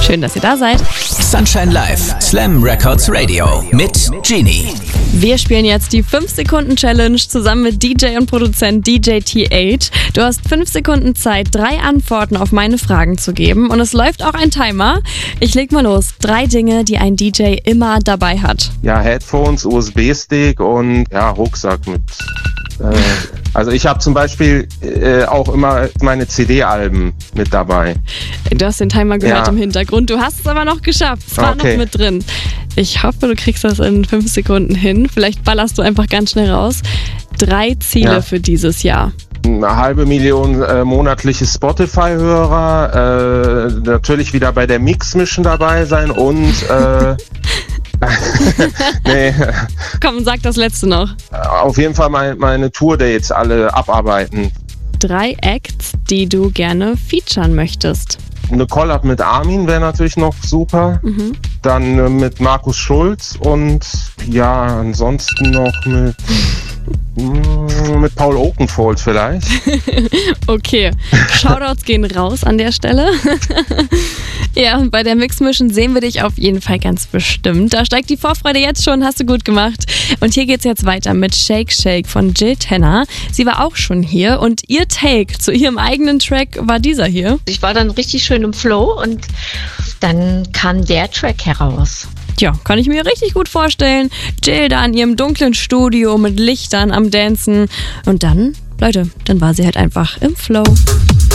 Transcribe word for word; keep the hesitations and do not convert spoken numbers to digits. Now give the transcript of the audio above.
Schön, dass ihr da seid. Sunshine Live, Slam Records Radio mit Genie. Wir spielen jetzt die fünf Sekunden Challenge zusammen mit D J und Produzent D J T acht. Du hast fünf Sekunden Zeit, drei Antworten auf meine Fragen zu geben. Und es läuft auch ein Timer. Ich leg mal los. Drei Dinge, die ein D J immer dabei hat. Ja, Headphones, U S B-Stick und ja, Rucksack mit... Äh, also ich habe zum Beispiel äh, auch immer meine C D-Alben mit dabei. Du hast den Timer gehört Ja. im Hintergrund. Du hast es aber noch geschafft. Es war Okay. noch mit drin. Ich hoffe, du kriegst das in fünf Sekunden hin. Vielleicht ballerst du einfach ganz schnell raus. Drei Ziele Ja. für dieses Jahr. Eine halbe Million äh, monatliche Spotify-Hörer, äh, natürlich wieder bei der Mix-Mission dabei sein und äh, nee, Komm, sag das letzte noch. auf jeden Fall mein, meine Tour-Dates alle abarbeiten. Drei Acts, die du gerne featuren möchtest. Eine Collab mit Armin wäre natürlich noch super. Mhm. Dann äh, mit Markus Schulz und ja, ansonsten noch mit, mm, mit Paul Oakenfold vielleicht. Okay, Shoutouts gehen raus an der Stelle. Ja, und bei der Mix-Mission sehen wir dich auf jeden Fall ganz bestimmt. Da steigt die Vorfreude jetzt schon, hast du gut gemacht. Und hier geht's jetzt weiter mit Shake Shake von Jill Tenner. Sie war auch schon hier und ihr Take zu ihrem eigenen Track war dieser hier. Ich war dann richtig schön im Flow und dann kam der Track heraus. Tja, kann ich mir richtig gut vorstellen. Jill da in ihrem dunklen Studio mit Lichtern am Dancen. Und dann, Leute, dann war sie halt einfach im Flow.